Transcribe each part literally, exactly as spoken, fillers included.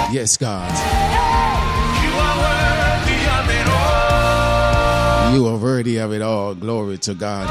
Yes, God. You are worthy of it all. You are worthy of it all. Glory to God.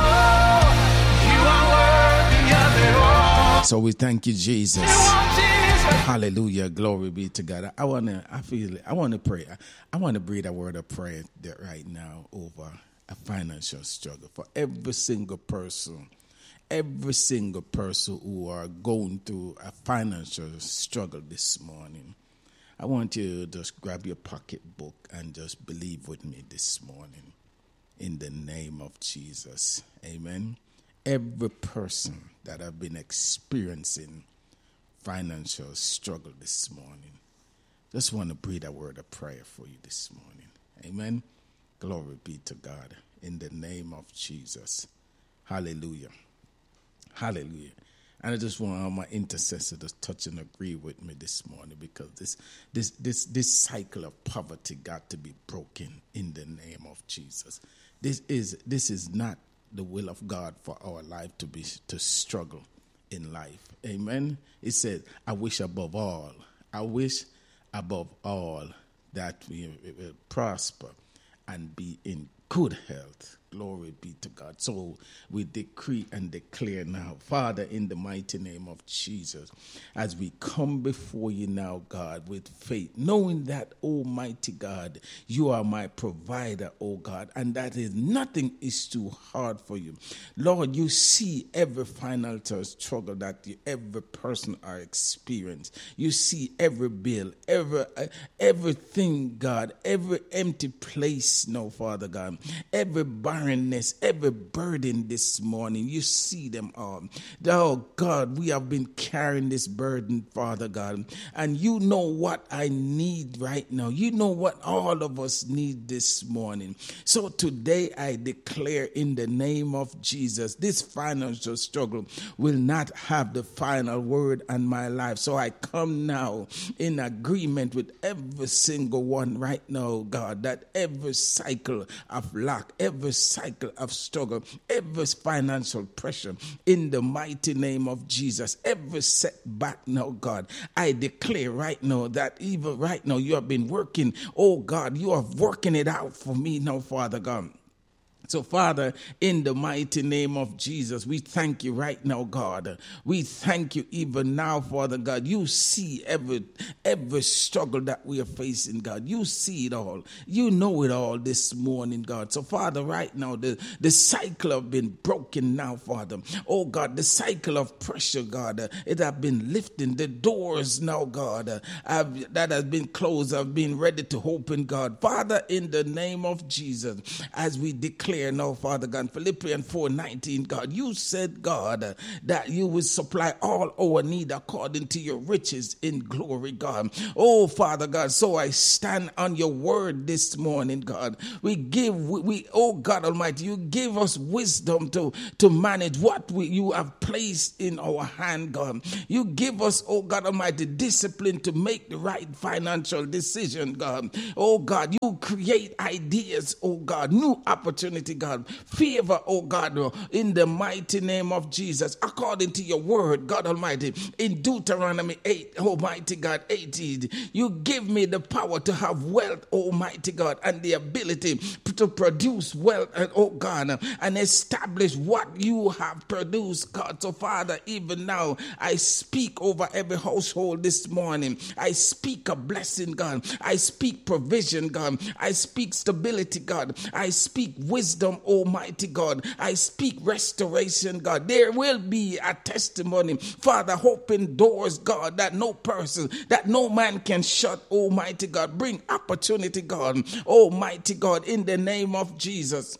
You are worthy of it all. So we thank you, Jesus. You are Jesus. Hallelujah. Glory be to God. I want to, I feel it. I want to pray. I, I want to breathe a word of prayer that right now over a financial struggle for every single person. Every single person who are going through a financial struggle this morning. I want you to just grab your pocketbook and just believe with me this morning. In the name of Jesus. Amen. Every person that have been experiencing financial struggle this morning, just want to breathe a word of prayer for you this morning. Amen. Glory be to God. In the name of Jesus. Hallelujah. Hallelujah. And I just want all my intercessors to touch and agree with me this morning, because this this this this cycle of poverty got to be broken in the name of Jesus. This is this is not the will of God for our life to be to struggle in life. Amen. It said, I wish above all, I wish above all that we will prosper and be in good health. Glory be to God. So we decree and declare now, Father, in the mighty name of Jesus, as we come before you now, God, with faith, knowing that, Almighty God, you are my provider, oh God, and that is nothing is too hard for you. Lord, you see every financial struggle that you, every person are experiencing. You see every bill, every uh, everything, God, every empty place, no, Father God, every barrenness, every burden this morning. You see them all. Oh God, we have been carrying this burden, Father God, and you know what I need right now. You know what all of us need this morning. So today I declare in the name of Jesus, this financial struggle will not have the final word on my life. So I come now in agreement with every single one right now, God, that every cycle of lack, every cycle of struggle, every financial pressure, in the mighty name of Jesus, every setback now, God, I declare right now that even right now you have been working, oh God, you are working it out for me now, Father God. So, Father, in the mighty name of Jesus, we thank you right now, God. We thank you even now, Father God. You see every every struggle that we are facing, God. You see it all. You know it all this morning, God. So, Father, right now, the, the cycle have been broken now, Father. Oh, God, the cycle of pressure, God, uh, it have been lifting. The doors now, God, uh, have, that has been closed, have been ready to open, God. Father, in the name of Jesus, as we declare now, Father God, Philippians four nineteen, God, you said, God, uh, that you will supply all our need according to your riches in glory, God. Oh, Father God, so I stand on your word this morning, God. We give, we, we oh God Almighty, you give us wisdom to, to manage what we, you have placed in our hand, God. You give us, oh God Almighty, discipline to make the right financial decision, God. Oh God, you create ideas, oh God, new opportunity, God, favor, oh God, in the mighty name of Jesus, according to your word, God Almighty, in Deuteronomy eight, Almighty God, eighteen, you give me the power to have wealth, Almighty God, and the ability to produce wealth, oh God, and establish what you have produced, God. So, Father, even now, I speak over every household this morning. I speak a blessing, God. I speak provision, God. I speak stability, God. I speak wisdom, Almighty God. I speak restoration, God. There will be a testimony, Father, open doors, God, that no person, that no man can shut, Almighty God. Bring opportunity, God, Almighty God, in the name of Jesus.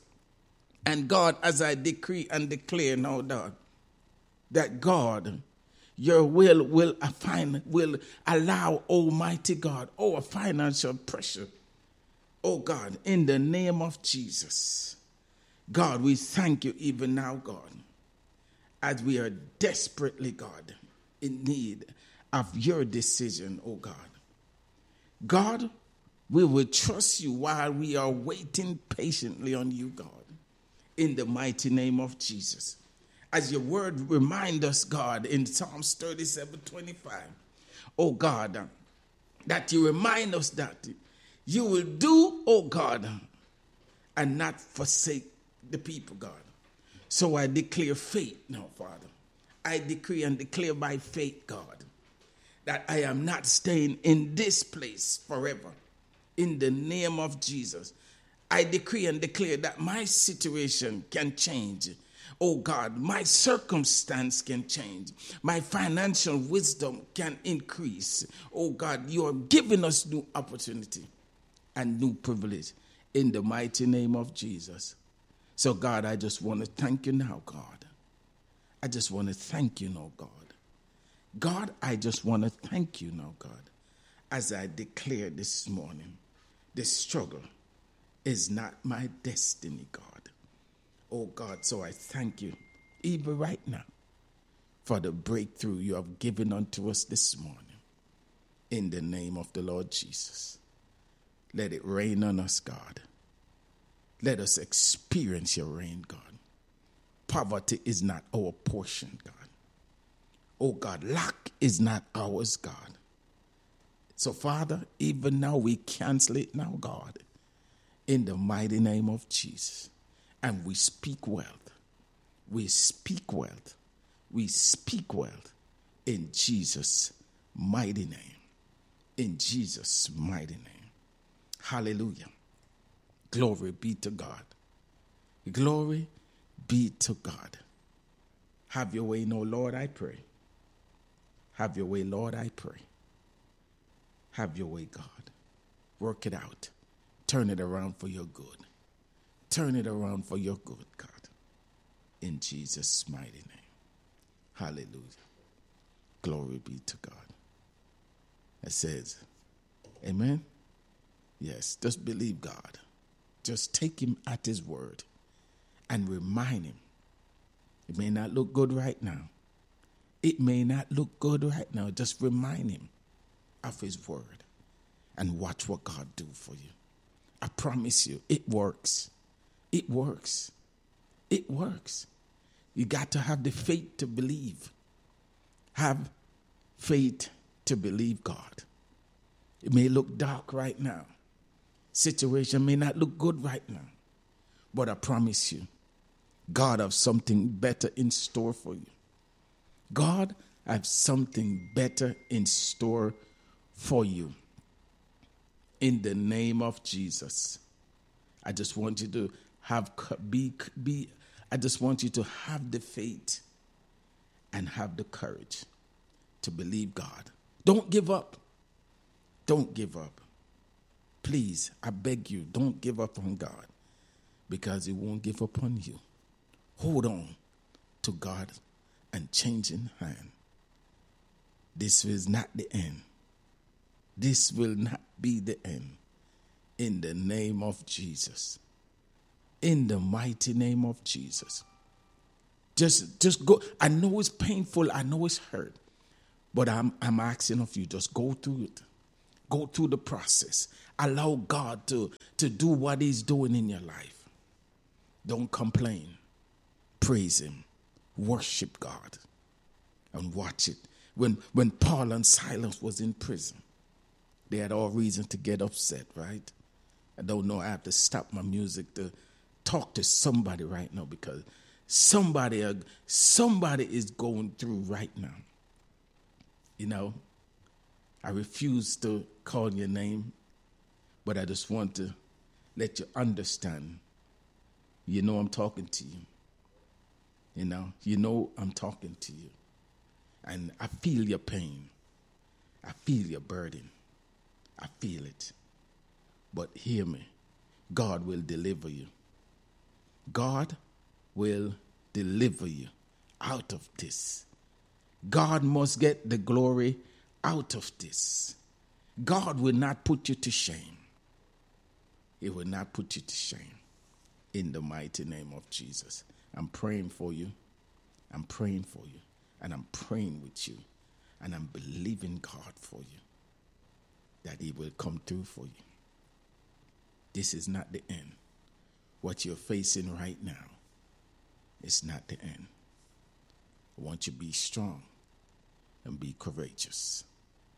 And God, as I decree and declare now, God, that God, your will will find, will allow, Almighty God, our financial pressure, oh God, in the name of Jesus. God, we thank you even now, God, as we are desperately, God, in need of your decision, oh God. God, we will trust you while we are waiting patiently on you, God, in the mighty name of Jesus. As your word reminds us, God, in Psalms thirty-seven twenty-five, oh God, that you remind us that you will do, oh God, and not forsake the people, God. So I declare faith now, Father. I decree and declare by faith, God, that I am not staying in this place forever. In the name of Jesus, I decree and declare that my situation can change. Oh God, my circumstance can change. My financial wisdom can increase. Oh God, you are giving us new opportunity and new privilege in the mighty name of Jesus. So God, I just want to thank you now, God. I just want to thank you now, God. God, I just want to thank you now, God, as I declare this morning, this struggle is not my destiny, God. Oh God, so I thank you, even right now, for the breakthrough you have given unto us this morning. In the name of the Lord Jesus. Let it rain on us, God. Let us experience your rain, God. Poverty is not our portion, God. Oh God, lack is not ours, God. So Father, even now we cancel it now, God, in the mighty name of Jesus. And we speak wealth. We speak wealth. We speak wealth in Jesus' mighty name. In Jesus' mighty name. Hallelujah. Glory be to God. Glory be to God. Have your way now, Lord, I pray. Have your way, Lord, I pray. Have your way, God. Work it out. Turn it around for your good. Turn it around for your good, God. In Jesus' mighty name. Hallelujah. Glory be to God. It says, amen. Yes, just believe God. Just take him at his word and remind him. It may not look good right now. It may not look good right now. Just remind him of his word and watch what God do for you. I promise you, it works. It works. It works. You got to have the faith to believe. Have faith to believe God. It may look dark right now. Situation may not look good right now. But I promise you, God has something better in store for you. God has something better in store for you. In the name of Jesus. I just want you to have be be I just want you to have the faith and have the courage to believe God. Don't give up. Don't give up. Please, I beg you, don't give up on God, because he won't give up on you. Hold on to God and changing hand. This is not the end. This will not be the end. In the name of Jesus. In the mighty name of Jesus. Just, just go. I know it's painful. I know it's hurt. But I'm, I'm asking of you, just go through it. Go through the process. Allow God to, to do what he's doing in your life. Don't complain. Praise him. Worship God. And watch it. When, when Paul and Silas was in prison, they had all reason to get upset, right? I don't know. I have to stop my music to talk to somebody right now, because somebody, somebody is going through right now. You know, I refuse to call your name, but I just want to let you understand. You know I'm talking to you. You know, you know I'm talking to you. And I feel your pain. I feel your burden. I feel it. But hear me. God will deliver you. God will deliver you out of this. God must get the glory out of this. God will not put you to shame. He will not put you to shame. In the mighty name of Jesus. I'm praying for you. I'm praying for you. And I'm praying with you. And I'm believing God for you, that he will come through for you. This is not the end. What you're facing right now is not the end. I want you to be strong and be courageous.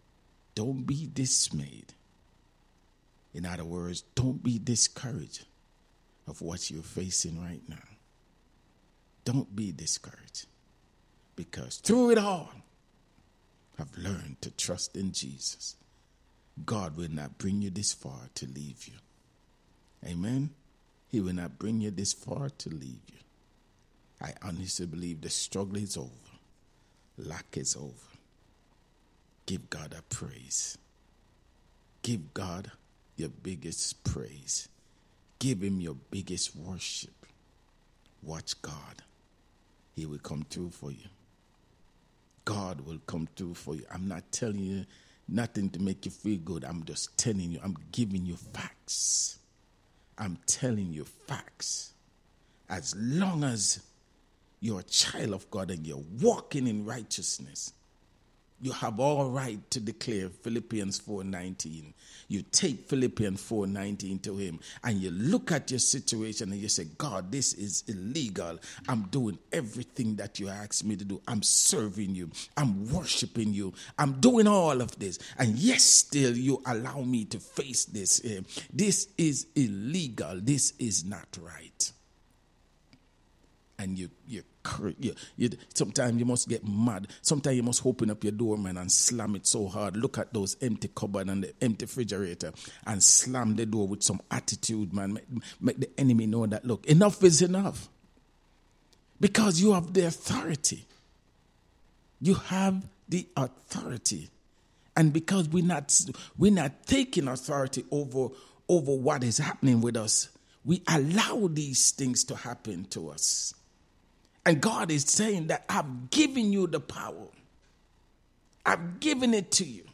Don't be dismayed. In other words, don't be discouraged of what you're facing right now. Don't be discouraged. Because through it all, I've learned to trust in Jesus. God will not bring you this far to leave you. Amen? He will not bring you this far to leave you. I honestly believe the struggle is over. Lack is over. Give God a praise. Give God your biggest praise. Give him your biggest worship. Watch God. He will come through for you. God will come through for you. I'm not telling you nothing to make you feel good. I'm just telling you. I'm giving you facts. I'm telling you facts. As long as you're a child of God and you're walking in righteousness, you have all right to declare Philippians four nineteen. You take Philippians four nineteen to him and you look at your situation and you say, God, this is illegal. I'm doing everything that you asked me to do. I'm serving you. I'm worshiping you. I'm doing all of this. And yes, still you allow me to face this. This is illegal. This is not right. And you, you, you, you, sometimes you must get mad. Sometimes you must open up your door, man, and slam it so hard. Look at those empty cupboard and the empty refrigerator and slam the door with some attitude, man. Make, make the enemy know that, look, enough is enough. Because you have the authority. You have the authority. And because we're not, we're not taking authority over, over what is happening with us, we allow these things to happen to us. And God is saying that I've given you the power. I've given it to you.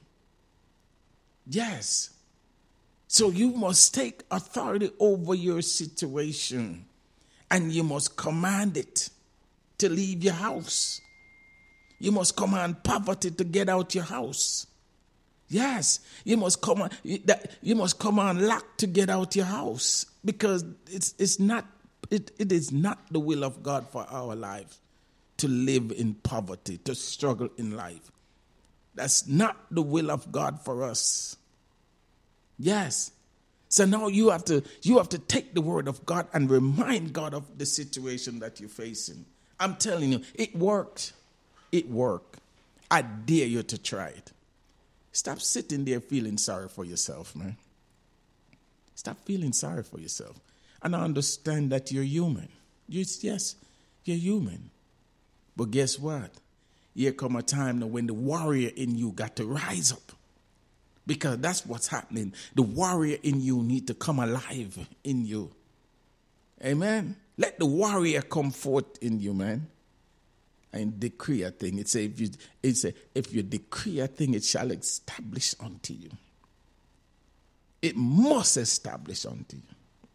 Yes. So you must take authority over your situation. And you must command it to leave your house. You must command poverty to get out your house. Yes. You must command, you must command lack to get out your house. Because it's it's not It, it is not the will of God for our life to live in poverty, to struggle in life. That's not the will of God for us. Yes. So now you have to you have to take the word of God and remind God of the situation that you're facing. I'm telling you, it worked. It worked. I dare you to try it. Stop sitting there feeling sorry for yourself, man. Stop feeling sorry for yourself. And I understand that you're human. You, yes, you're human. But guess what? Here come a time now when the warrior in you got to rise up. Because that's what's happening. The warrior in you need to come alive in you. Amen. Let the warrior come forth in you, man. And decree a thing. It say if you it say if you decree a thing, it shall establish unto you. It must establish unto you.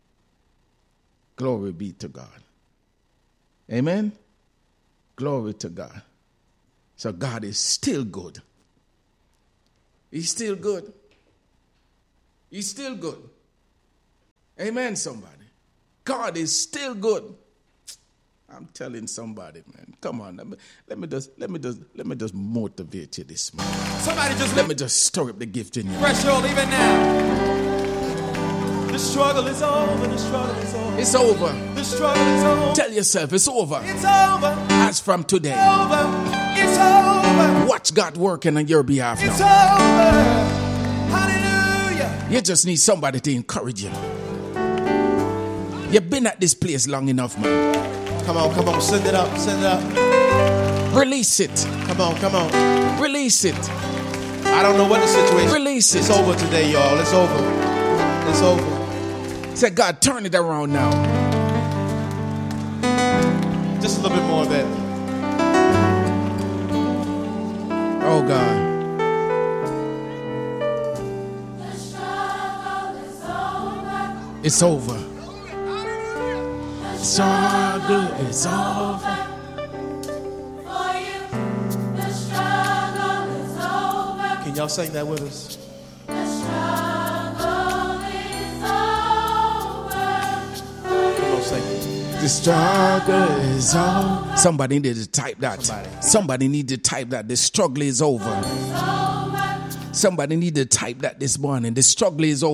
Glory be to God. Amen? Glory to God. So God is still good. He's still good. He's still good. Amen, somebody. God is still good. I'm telling somebody, man. Come on, let me, let me just let me just let me just motivate you this morning. Somebody just let me just stir up the gift in you. Fresh oil even now. The struggle is over, the struggle is over. It's over. The struggle is over. Tell yourself it's over. It's over. As from today. It's over. It's over. Watch God working on your behalf now. It's over. Hallelujah. You just need somebody to encourage you. You've been at this place long enough, man. Come on, come on, send it up, send it up. Release it. Come on, come on. Release it. I don't know what the situation is. Release it. It's over today, y'all. It's over. It's over. Say, God, turn it around now. Just a little bit more of that. Oh, God. The struggle is over. It's over. The Struggle is over. For you, the struggle is over. Can y'all sing that with us? The struggle is over. For Come you. on, sing it. The struggle is over. Somebody need to type that. Somebody. Somebody need to type that. The struggle is over. It's over Somebody need to type that this morning. The struggle is over.